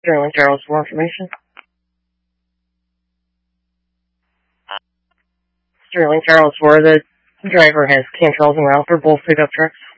Sterling Charles for information. Sterling Charles for the driver has controls en route for both pickup trucks.